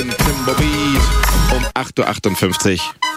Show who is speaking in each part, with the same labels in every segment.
Speaker 1: Timberbeat um 8.58 Uhr.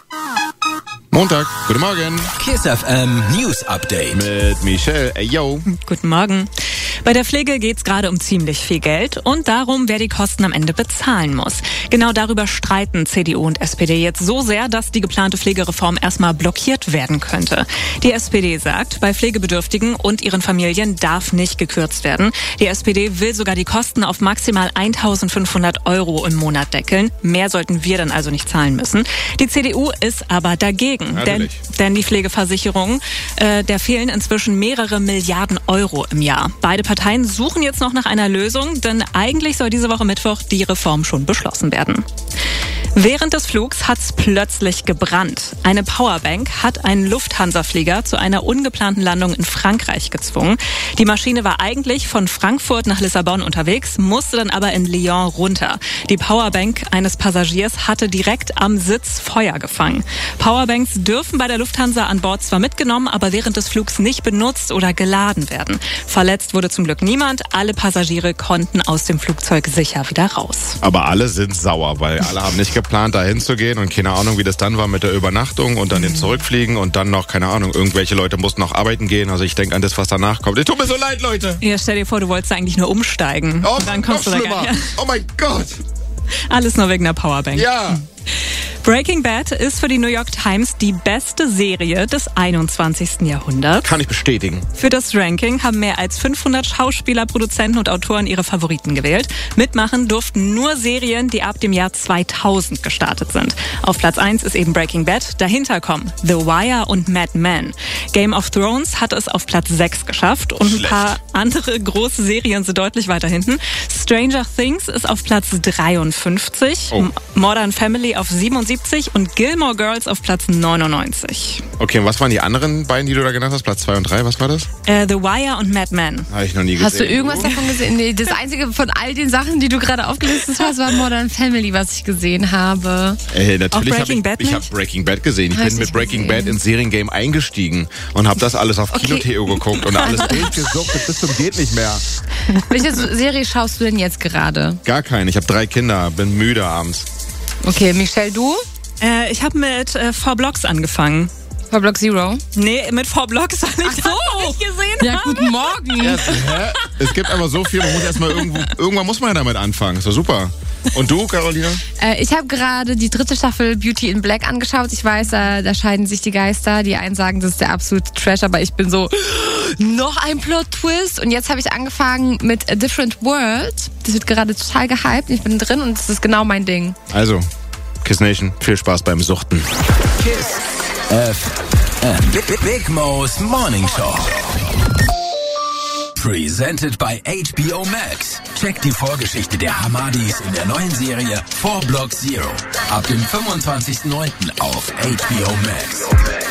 Speaker 1: Montag, guten Morgen.
Speaker 2: KISS FM News Update.
Speaker 1: Mit Michelle. Ey, yo.
Speaker 3: Guten Morgen. Bei der Pflege geht's gerade um ziemlich viel Geld und darum, wer die Kosten am Ende bezahlen muss. Genau darüber streiten CDU und SPD jetzt so sehr, dass die geplante Pflegereform erstmal blockiert werden könnte. Die SPD sagt, bei Pflegebedürftigen und ihren Familien darf nicht gekürzt werden. Die SPD will sogar die Kosten auf maximal 1.500 € im Monat deckeln. Mehr sollten wir dann also nicht zahlen müssen. Die CDU ist aber dagegen. Denn die Pflegeversicherungen, der fehlen inzwischen mehrere Milliarden Euro im Jahr. Beide Parteien suchen jetzt noch nach einer Lösung, denn eigentlich soll diese Woche Mittwoch die Reform schon beschlossen werden. Während des Flugs hat's plötzlich gebrannt. Eine Powerbank hat einen Lufthansa-Flieger zu einer ungeplanten Landung in Frankreich gezwungen. Die Maschine war eigentlich von Frankfurt nach Lissabon unterwegs, musste dann aber in Lyon runter. Die Powerbank eines Passagiers hatte direkt am Sitz Feuer gefangen. Powerbanks dürfen bei der Lufthansa an Bord zwar mitgenommen, aber während des Flugs nicht benutzt oder geladen werden. Verletzt wurde zum Glück niemand. Alle Passagiere konnten aus dem Flugzeug sicher wieder raus.
Speaker 1: Aber alle sind sauer, weil alle haben nicht geplant, da hinzugehen und keine Ahnung, wie das dann war mit der Übernachtung und dann dem Zurückfliegen und dann noch, keine Ahnung, irgendwelche Leute mussten noch arbeiten gehen. Also ich denke an das, was danach kommt. Es tut mir so leid, Leute.
Speaker 3: Ja, stell dir vor, du wolltest eigentlich nur umsteigen.
Speaker 1: Oh,
Speaker 3: und dann kommst du da
Speaker 1: schlimmer. Oh mein Gott.
Speaker 3: Alles nur wegen der Powerbank.
Speaker 1: Ja.
Speaker 3: Breaking Bad ist für die New York Times die beste Serie des 21. Jahrhunderts.
Speaker 1: Kann ich bestätigen.
Speaker 3: Für das Ranking haben mehr als 500 Schauspieler, Produzenten und Autoren ihre Favoriten gewählt. Mitmachen durften nur Serien, die ab dem Jahr 2000 gestartet sind. Auf Platz 1 ist eben Breaking Bad. Dahinter kommen The Wire und Mad Men. Game of Thrones hat es auf Platz 6 geschafft und ein paar andere große Serien sind deutlich weiter hinten. Stranger Things ist auf Platz 53, Modern Family auf 77 und Gilmore Girls auf Platz 99.
Speaker 1: Okay, und was waren die anderen beiden, die du da genannt hast? Platz 2 und 3, was war das?
Speaker 3: The Wire und Mad Men.
Speaker 1: Habe ich noch nie gesehen.
Speaker 4: Hast du irgendwas davon gesehen? Nee, das einzige von all den Sachen, die du gerade aufgelistet hast, war Modern Family, was ich gesehen habe.
Speaker 1: Natürlich habe
Speaker 3: ich
Speaker 1: hab Breaking Bad gesehen. Ich bin mit Breaking Bad ins Seriengame eingestiegen und habe das alles auf Kino.to geguckt und alles durchgesucht bis zum geht nicht mehr.
Speaker 4: Welche Serie schaust du denn jetzt gerade?
Speaker 1: Gar keine. Ich habe 3 Kinder, bin müde abends.
Speaker 4: Okay, Michelle, du?
Speaker 3: Ich habe mit 4 Blocks angefangen.
Speaker 4: 4 Block Zero?
Speaker 3: Nee, mit 4 Blocks, weil ich das noch nicht gesehen habe.
Speaker 4: Ja, guten Morgen.
Speaker 1: Es gibt aber so viel, man muss erstmal irgendwann muss man ja damit anfangen. Ist doch super. Und du, Carolina?
Speaker 4: Ich habe gerade die 3. Staffel Beauty in Black angeschaut. Ich weiß, da scheiden sich die Geister. Die einen sagen, das ist der absolute Trash, aber ich bin so, noch ein Plot-Twist. Und jetzt habe ich angefangen mit A Different World. Das wird gerade total gehypt. Ich bin drin und das ist genau mein Ding.
Speaker 1: Also, Kiss Nation, viel Spaß beim Suchten.
Speaker 2: KISS FM. Big Mo's Morning Show. Presented by HBO Max. Check die Vorgeschichte der Hamadis in der neuen Serie 4 Block Zero. Ab dem 25.09. auf HBO Max.